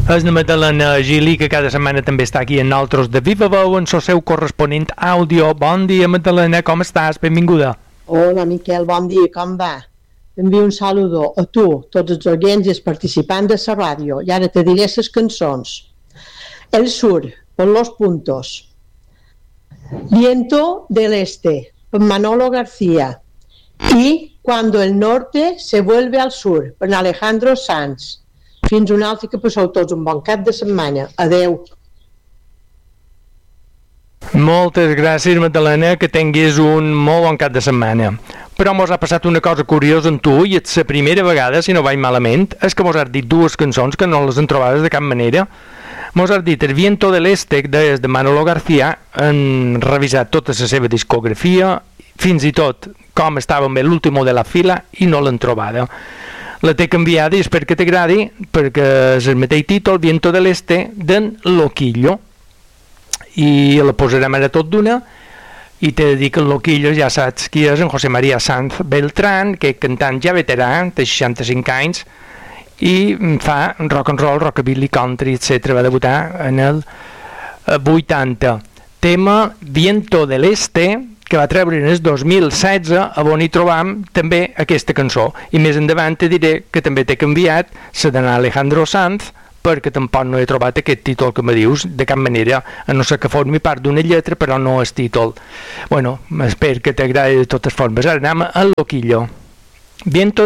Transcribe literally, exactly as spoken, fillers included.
És la Madalena Gili, que cada setmana també està aquí en nosaltres de Viva Veu, en el seu corresponent àudio. Bon dia, Madalena, com estàs? Benvinguda. Hola, Miquel, bon dia, com va? T'envio un saludo a tu, tots els oients i els participants de la ràdio, i ara te diré les cançons. El sur, por los puntos. Viento del este, per Manolo García. Y Cuando el norte se vuelve al sur, per Alejandro Sanz. Fins un altre, que passeu tots un bon cap de setmana. Adeu. Moltes gràcies, Madalena, que tinguis un molt bon cap de setmana. Però mos ha passat una cosa curiosa amb tu, i és la primera vegada, si no vaig malament, és que mos has dit dues cançons que no les han trobades de cap manera. Mos has dit El viento del este, de, de Manolo García, han revisat tota la seva discografia, fins i tot com estava amb l'último de la fila, i no l'han trobada. La t'he canviada i espero que t'agradi, perquè és el mateix títol, Viento del Este, d'en Loquillo. I la posarem ara tot d'una, i t'he de dir que el Loquillo ja saps qui és, en José María Sanz Beltrán, que és cantant ja veterà, té seixanta-cinc anys, i fa rock and roll, rockabilly, country, etcètera. Va debutar en el vuitanta. Tema Viento del Este, que va treure en el dos mil setze, on hi trobam també aquesta cançó. I més endavant te diré que també t'he canviat la d'anar Alejandro Sanz, perquè tampoc no he trobat aquest títol que me dius de cap manera, a no ser que formi part d'una lletra, però no és títol. Bueno, espero que t'agradi de totes formes. Ara anem al Loquillo. Viento